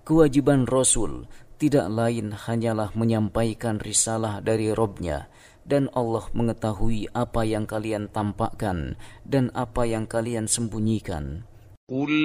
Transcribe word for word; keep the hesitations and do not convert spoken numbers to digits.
Kewajiban Rasul tidak lain hanyalah menyampaikan risalah dari Rabb-Nya, dan Allah mengetahui apa yang kalian tampakkan dan apa yang kalian sembunyikan.